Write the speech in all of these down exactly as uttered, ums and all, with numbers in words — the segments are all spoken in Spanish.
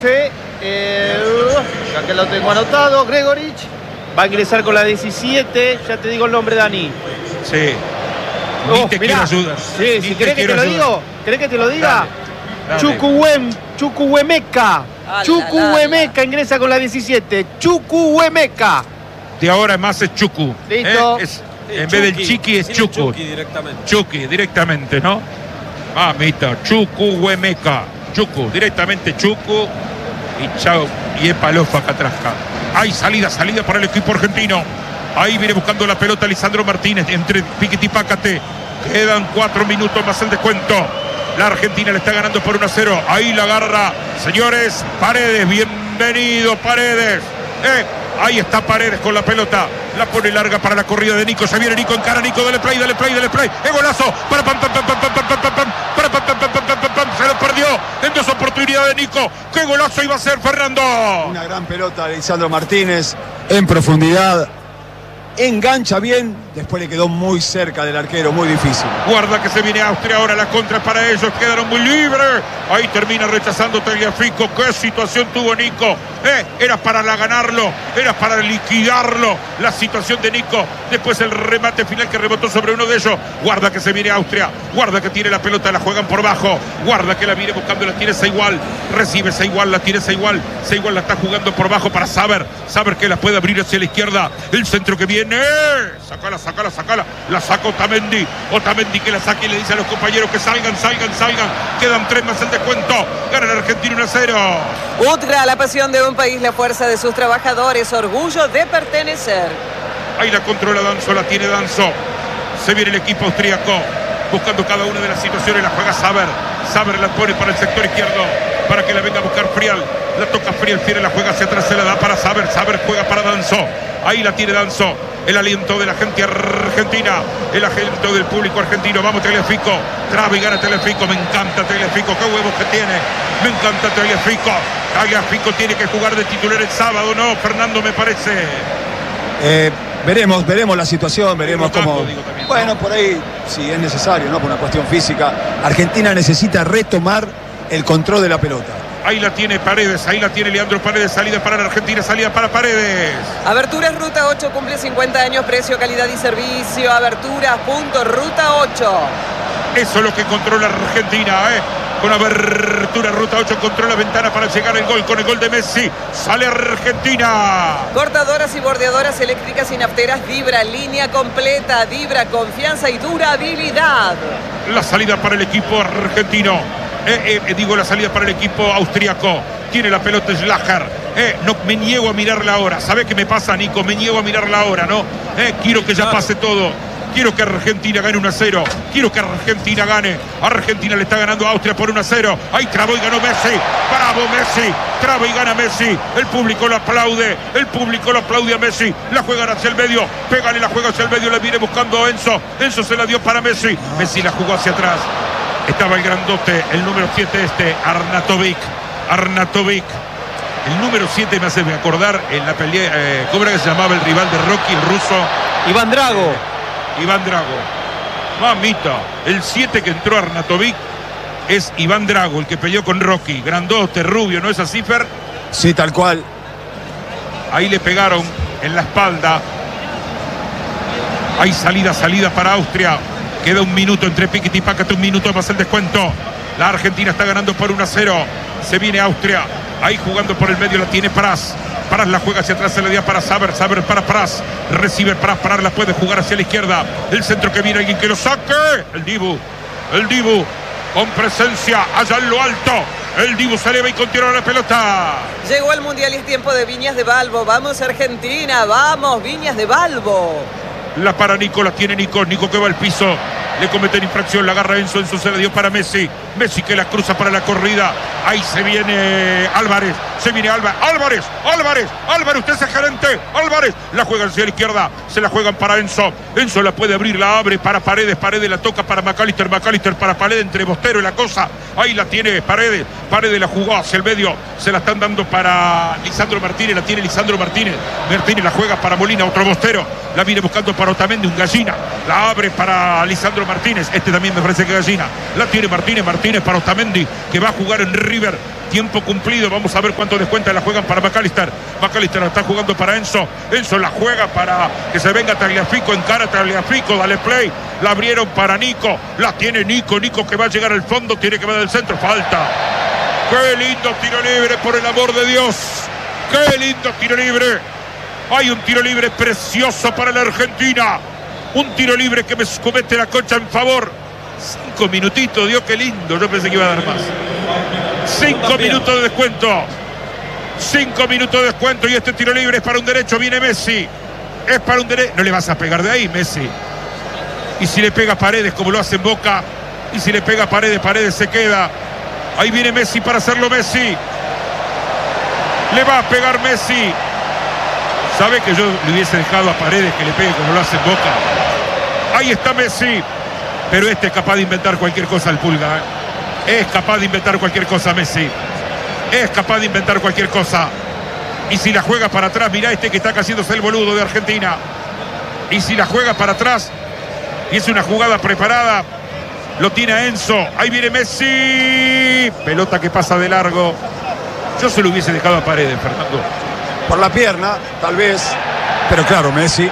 Eh, acá lo tengo anotado. Gregorich va a ingresar con la diecisiete. Ya te digo el nombre, Dani. Sí. Oh, te mirá. quiero ayudar. Sí, Ni si te querés que te quiero lo ayudar. digo, ¿querés que te lo diga? Dale. Chucuhuem, Chucuhuemeca. Ala, Chucuhuemeca ingresa con la diecisiete. Chucuhuemeca. De ahora en más es Chucu. Listo. ¿Eh? Es, Sí, en vez del Chucky, Chiqui es sí, Chucu. Chucky directamente. Chucky, directamente, ¿no? Mamita, Chucu Huemeca. Chucu, directamente Chucu. Y chao. Y es palofa acá atrás. Hay salida, salida para el equipo argentino. Ahí viene buscando la pelota Lisandro Martínez. Entre Piquet y Pácate. Quedan cuatro minutos más el descuento. La Argentina le está ganando por uno a cero. Ahí la agarra, señores, Paredes. Bienvenido, Paredes. Eh, ahí está Paredes con la pelota. La pone larga para la corrida de Nico. Se viene Nico en cara. Nico, dale play, dale play, dale play. ¡Es golazo! Para pam, pam, pam, pam, pam, pam, pam, pam, pam, para pam, pam, pam, pam, pam, pam, pam. Se lo perdió en dos oportunidades de Nico. ¡Qué golazo iba a ser, Fernando! Una gran pelota de Lisandro Martínez en profundidad. Engancha bien, después le quedó muy cerca del arquero, muy difícil. Guarda que se viene Austria ahora, la contra para ellos, quedaron muy libres. Ahí termina rechazando Tagliafico. Qué situación tuvo Nico. Eh, era para la ganarlo, era para liquidarlo. La situación de Nico. Después el remate final que rebotó sobre uno de ellos. Guarda que se viene Austria. Guarda que tiene la pelota, la juegan por bajo. Guarda que la viene buscando, la tiene igual. Recibe igual, la tiene igual. igual la está jugando por bajo para Saber. Saber que la puede abrir hacia la izquierda. El centro que viene. Sacala, sacala, sacala. La saca Otamendi. Otamendi que la saque y le dice a los compañeros que salgan, salgan, salgan. Quedan tres más el descuento. Gana el Argentina uno a cero. Utra, la pasión de un país, la fuerza de sus trabajadores, orgullo de pertenecer. Ahí la controla Danzo, la tiene Danzo. Se viene el equipo austríaco. Buscando cada una de las situaciones. La juega Saber. Saber la pone para el sector izquierdo. Para que la venga a buscar Frial. La toca Frial, Frial la juega hacia atrás. Se la da para Saber. Saber juega para Danzo. Ahí la tiene Danzo. El aliento de la gente argentina. El aliento del público argentino. Vamos, Tagliafico. Traba y gana Tagliafico. Me encanta Tagliafico. Qué huevos que tiene. Me encanta Tagliafico. Tagliafico tiene que jugar de titular el sábado, ¿no? Fernando, me parece. Eh, veremos, veremos la situación, veremos rotando, cómo. digo, también, ¿no? Bueno, por ahí, si es necesario, ¿no? Por una cuestión física. Argentina necesita retomar el control de la pelota. Ahí la tiene Paredes, ahí la tiene Leandro Paredes, salida para la Argentina, salida para Paredes. Aberturas Ruta ocho cumple cincuenta años, precio, calidad y servicio. Aberturas, punto, Ruta ocho. Eso es lo que controla Argentina, ¿eh? Con abertura, Ruta ocho controla ventana para llegar el gol. Con el gol de Messi, sale Argentina. Cortadoras y bordeadoras eléctricas y nafteras Vibra, línea completa, Vibra, confianza y durabilidad. La salida para el equipo argentino. Eh, eh, digo la salida para el equipo austríaco. Tiene la pelota Schlager. Eh, no, me niego a mirar la hora. ¿Sabe qué me pasa, Nico? Me niego a mirar la hora, ¿no? Eh, quiero que ya pase todo. Quiero que Argentina gane uno a cero. Quiero que Argentina gane. Argentina le está ganando a Austria por uno a cero. Ahí trabó y ganó Messi. Bravo Messi. Traba y gana Messi. El público lo aplaude. El público lo aplaude a Messi. La juegan hacia el medio. Pégale la juega hacia el medio. La viene buscando Enzo. Enzo se la dio para Messi. Messi la jugó hacia atrás. Estaba el grandote, el número siete este, Arnautovic. Arnautovic. El número siete me hace acordar en la pelea, eh, ¿cómo era que se llamaba el rival de Rocky, el ruso? Iván Drago. Eh, Iván Drago. Mamita, el siete que entró Arnautovic es Iván Drago, el que peleó con Rocky. Grandote, rubio, ¿no es así, Fer? Sí, tal cual. Ahí le pegaron en la espalda. Hay salida, salida para Austria. Queda un minuto entre Piquet y Pácate, un minuto más el descuento. La Argentina está ganando por uno a cero. Se viene Austria. Ahí jugando por el medio la tiene Pras. Pras la juega hacia atrás, se le dio para Saber. Saber para Pras. Recibe Pras, Pras la puede jugar hacia la izquierda. El centro que viene, alguien que lo saque. El Dibu. El Dibu. Con presencia allá en lo alto. El Dibu se eleva y continúa la pelota. Llegó el Mundial y es tiempo de Viñas de Balbo. Vamos Argentina, vamos Viñas de Balbo. La para Nico, la tiene Nico. Nico que va al piso. Le cometen infracción, la agarra Enzo. Enzo se la dio para Messi. Messi que la cruza para la corrida. Ahí se viene Álvarez. Se viene Álvarez. Álvarez, Álvarez, Álvarez. Usted es el gerente. Álvarez. La juega hacia la izquierda. Se la juegan para Enzo. Enzo la puede abrir, la abre para Paredes. Paredes la toca para McAllister. McAllister para Paredes entre Bostero y la cosa. Ahí la tiene Paredes. Paredes la jugó hacia el medio. Se la están dando para Lisandro Martínez. La tiene Lisandro Martínez. Martínez la juega para Molina. Otro Bostero. La viene buscando para Otamendi. Un Gallina. La abre para Lisandro Martínez. Este también me parece que Gallina. La tiene Martínez. Martínez. Martínez para Otamendi, que va a jugar en River. Tiempo cumplido, vamos a ver cuánto descuenta. La juegan para McAllister. McAllister está jugando para Enzo. Enzo la juega para que se venga Tagliafico. Encara Tagliafico, dale play. La abrieron para Nico. La tiene Nico. Nico que va a llegar al fondo. Tiene que ver al centro. Falta. ¡Qué lindo tiro libre, por el amor de Dios! ¡Qué lindo tiro libre! Hay un tiro libre precioso para la Argentina. Un tiro libre que me comete la Concha en favor. Cinco minutitos, Dios, qué lindo. Yo pensé que iba a dar más. Cinco minutos de descuento. Cinco minutos de descuento. Y este tiro libre es para un derecho. Viene Messi. Es para un derecho. No le vas a pegar de ahí, Messi. Y si le pega a Paredes, como lo hace en Boca. Y si le pega a Paredes, Paredes se queda. Ahí viene Messi para hacerlo Messi. Le va a pegar Messi. ¿Sabe que yo le hubiese dejado a Paredes que le pegue como lo hace en Boca? Ahí está Messi. Pero este es capaz de inventar cualquier cosa el Pulga, ¿eh? Es capaz de inventar cualquier cosa Messi. Es capaz de inventar cualquier cosa. Y si la juega para atrás, mirá este que está haciéndose el boludo de Argentina. Y si la juega para atrás y es una jugada preparada, lo tiene a Enzo. Ahí viene Messi. Pelota que pasa de largo. Yo se lo hubiese dejado a Paredes, Fernando. Por la pierna, tal vez. Pero claro, Messi.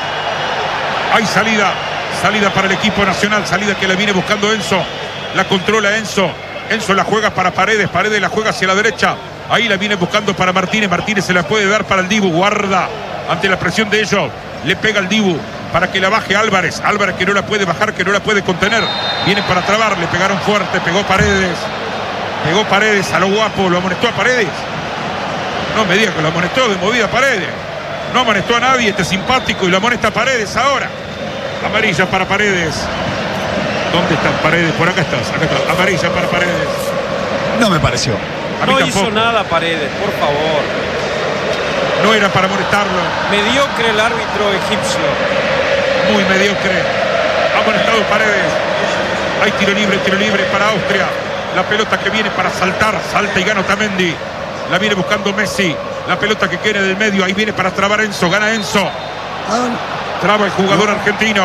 Hay salida. Salida para el equipo nacional. Salida que la viene buscando Enzo. La controla Enzo. Enzo la juega para Paredes. Paredes la juega hacia la derecha. Ahí la viene buscando para Martínez. Martínez se la puede dar para el Dibu. Guarda ante la presión de ellos. Le pega al Dibu para que la baje Álvarez. Álvarez que no la puede bajar, que no la puede contener. Viene para trabar. Le pegaron fuerte. Pegó Paredes. Pegó Paredes a lo guapo. Lo amonestó a Paredes. No me diga que lo amonestó de movida Paredes. No amonestó a nadie. Este simpático y lo amonesta a Paredes ahora. Amarilla para Paredes. ¿Dónde están Paredes? Por acá estás. Acá está. Amarilla para Paredes. No me pareció. A mí no tampoco. Hizo nada Paredes, por favor. No era para molestarlo. Mediocre el árbitro egipcio. Muy mediocre. Ha molestado Paredes. Hay tiro libre, tiro libre para Austria. La pelota que viene para saltar. Salta y gana Otamendi. La viene buscando Messi. La pelota que queda del medio. Ahí viene para trabar Enzo. Gana Enzo. Traba el jugador argentino.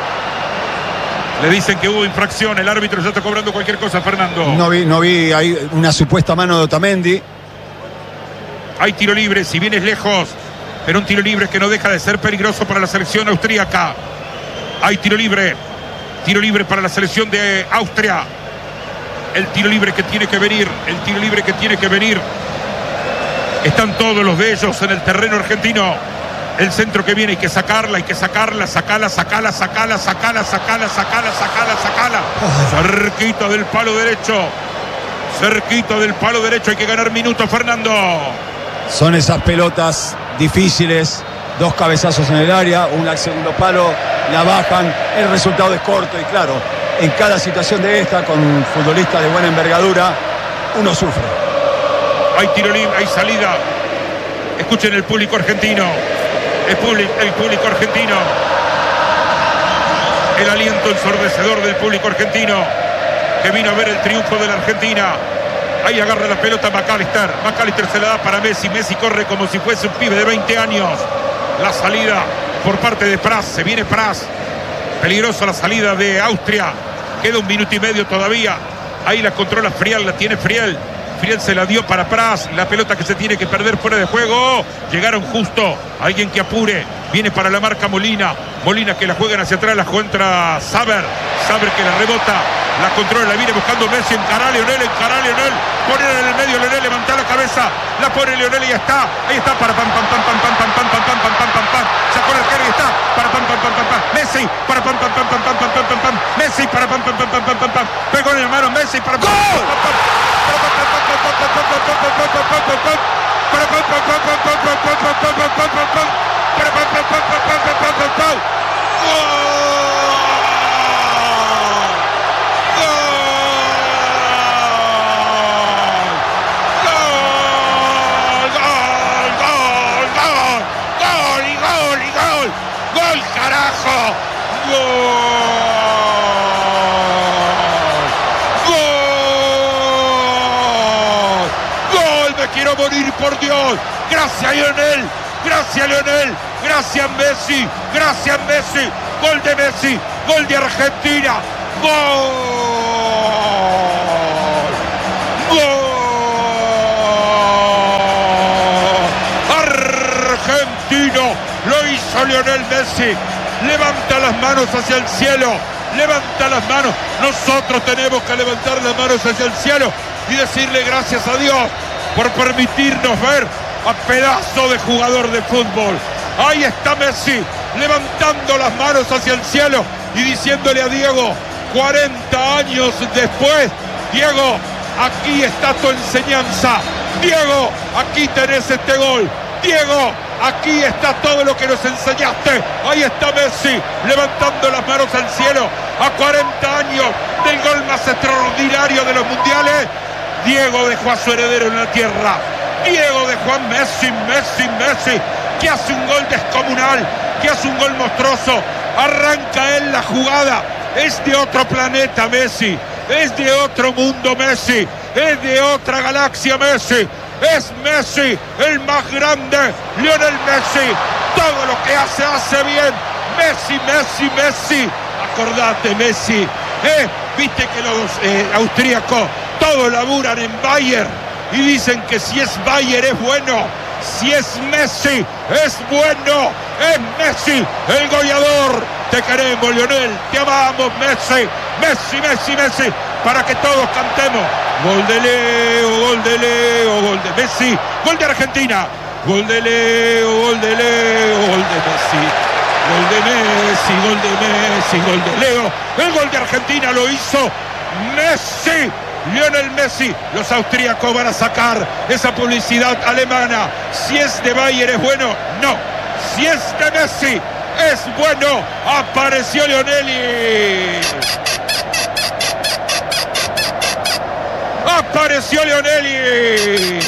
Le dicen que hubo infracción. El árbitro ya está cobrando cualquier cosa, Fernando. No vi, no vi ahí una supuesta mano de Otamendi. Hay tiro libre, si bien es lejos, pero un tiro libre que no deja de ser peligroso para la selección austríaca. Hay tiro libre. Tiro libre para la selección de Austria. El tiro libre que tiene que venir. El tiro libre que tiene que venir. Están todos los de ellos en el terreno argentino. El centro que viene, hay que sacarla, hay que sacarla, sacala, sacala, sacala, sacala, sacala, sacala, sacala, sacala. Cerquita del palo derecho. Cerquita del palo derecho, hay que ganar minutos, Fernando. Son esas pelotas difíciles. Dos cabezazos en el área, una al segundo palo, la bajan, el resultado es corto y claro, en cada situación de esta, con futbolistas de buena envergadura, uno sufre. Hay tiro libre, hay salida. Escuchen el público argentino. El público, el público argentino. El aliento ensordecedor del público argentino que vino a ver el triunfo de la Argentina. Ahí agarra la pelota McAllister. McAllister se la da para Messi. Messi corre como si fuese un pibe de veinte años. La salida por parte de Pras. Se viene Pras. Peligrosa la salida de Austria. Queda un minuto y medio todavía. Ahí la controla Friel. La tiene Friel. Friel se la dio para Pras. La pelota que se tiene que perder fuera de juego. Llegaron justo. Alguien que apure. Viene para la marca Molina. Molina que la juegan hacia atrás. La contra Saber. Saber que la rebota. La controla. La viene buscando Messi. Encará a Lionel. Encará a Lionel. Poner en el medio Lionel. Levanta la cabeza. La pone Lionel y ya está. Ahí está para pam pam pam pam pam pam pam pam pam pam pam pam pam. Sacó el arquero y está. Para pam pam pam pam pam. Messi. Para pam pam pam pam pam pam pam pam. Messi. Para pam pam pam pam pam pam pam. Pegó en el mano Messi. Para ¡gol! ¡Gol, carajo! Quiero morir, por Dios. Gracias, Lionel. Gracias, Lionel. Gracias, Messi. Gracias, Messi. Gol de Messi. Gol de Argentina. Gol. hizo Lionel Messi. Levanta las manos hacia el cielo. Levanta las manos. Nosotros tenemos que levantar las manos hacia el cielo y decirle gracias a Dios por permitirnos ver a pedazo de jugador de fútbol. Ahí está Messi levantando las manos hacia el cielo y diciéndole a Diego, cuarenta años después, Diego, aquí está tu enseñanza. Diego, aquí tenés este gol. Diego, aquí está todo lo que nos enseñaste. Ahí está Messi levantando las manos al cielo a cuarenta años del gol más extraordinario de los mundiales. Diego dejó a su heredero en la tierra. Diego dejó a Messi, Messi, Messi, que hace un gol descomunal, que hace un gol monstruoso. Arranca él la jugada. Es de otro planeta Messi, es de otro mundo Messi, es de otra galaxia Messi. Es Messi, el más grande, Lionel Messi. Todo lo que hace, hace bien. Messi, Messi, Messi. Acordate, Messi. ¿Eh? Viste que los eh, austríacos todos laburan en Bayern y dicen que si es Bayern es bueno. Si es Messi, es bueno. Es Messi, el goleador. Te queremos, Lionel. Te amamos, Messi. Messi, Messi, Messi. Para que todos cantemos. Gol de Leo, gol de Leo, gol de Messi. Gol de Argentina. Gol de Leo, gol de Leo, gol de Messi. Gol de Messi, gol de Messi, gol de Leo. El gol de Argentina lo hizo Messi. Lionel Messi. Los austríacos van a sacar esa publicidad alemana. Si es de Bayern es bueno, no. Si es de Messi es bueno. Apareció Lionel. Apareció Lionel.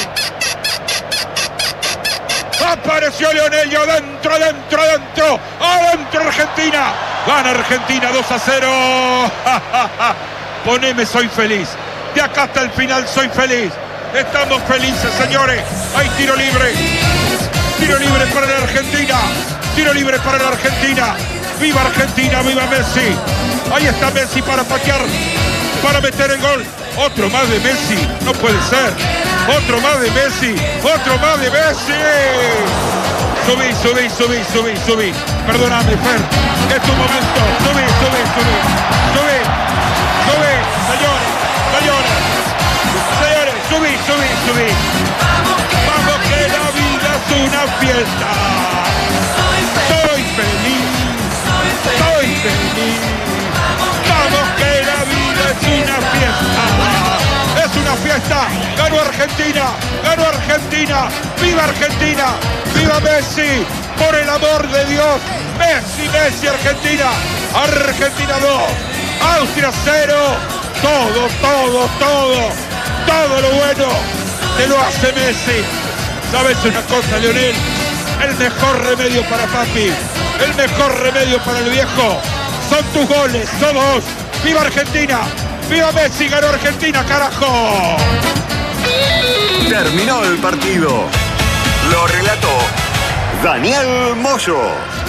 Apareció Lionel. Adentro, adentro, adentro. Adentro Argentina. Gana Argentina dos a cero. Poneme, soy feliz. De acá hasta el final soy feliz. Estamos felices, señores. Hay tiro libre. Tiro libre para la Argentina. Tiro libre para la Argentina. ¡Viva Argentina! ¡Viva Messi! Ahí está Messi para patear, para meter el gol. Otro más de Messi. No puede ser. Otro más de Messi. Otro más de Messi. Subí, subí, subí, subí, subí. Perdóname, Fer. Es tu momento. Subí, subí, subí. Subí. Subí, señores. Señores, señores, subí, subí, subí. Vamos que la vida es una fiesta. Soy feliz, soy feliz. Vamos que la vida es una fiesta. Es una fiesta. Ganó Argentina, ganó Argentina. ¡Viva Argentina! ¡Viva Messi! Por el amor de Dios. Messi, Messi, Argentina. Argentina dos, Austria cero. Todo, todo, todo, todo lo bueno te lo hace Messi. ¿Sabes una cosa, Lionel? El mejor remedio para papi, el mejor remedio para el viejo, son tus goles, todos. ¡Viva Argentina! ¡Viva Messi! ¡Ganó Argentina, carajo! Terminó el partido. Lo relató Daniel Moyo.